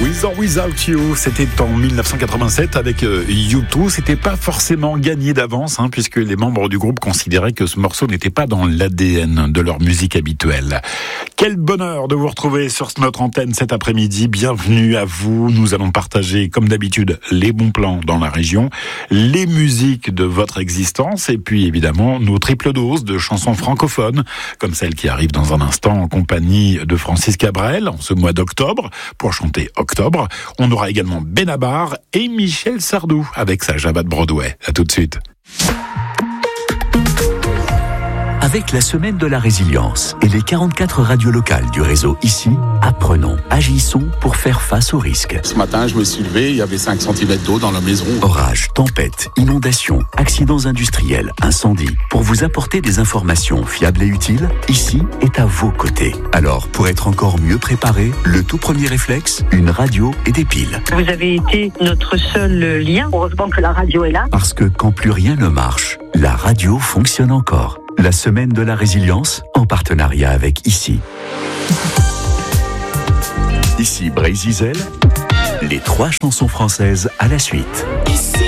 With or Without You, c'était en 1987 avec U2. C'était pas forcément gagné d'avance, puisque les membres du groupe considéraient que ce morceau n'était pas dans l'ADN de leur musique habituelle. Quel bonheur de vous retrouver sur notre antenne cet après-midi. Bienvenue à vous. Nous allons partager, comme d'habitude, les bons plans dans la région, les musiques de votre existence, et puis évidemment nos triples doses de chansons francophones, comme celle qui arrive dans un instant en compagnie de Francis Cabrel en ce mois d'octobre, pour chanter Octobre. On aura également Benabar et Michel Sardou avec sa Java de Broadway. À tout de suite. Avec la semaine de la résilience et les 44 radios locales du réseau ici, apprenons, agissons pour faire face aux risques. Ce matin, je me suis levé, il y avait 5 cm d'eau dans la maison. Orages, tempêtes, inondations, accidents industriels, incendies. Pour vous apporter des informations fiables et utiles, ici est à vos côtés. Alors, pour être encore mieux préparé, le tout premier réflexe, une radio et des piles. Vous avez été notre seul lien. Heureusement que la radio est là. Parce que quand plus rien ne marche, la radio fonctionne encore. La semaine de la résilience, en partenariat avec ICI. Ici Bray Zizel, les 3 chansons françaises à la suite.